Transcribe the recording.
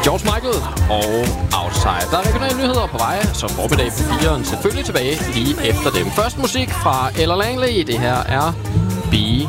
George Michael og Outside. Der er regionale nyheder på vej, så formiddag på 4'eren selvfølgelig tilbage lige efter dem. Først musik fra Ella Langley. Det her er Be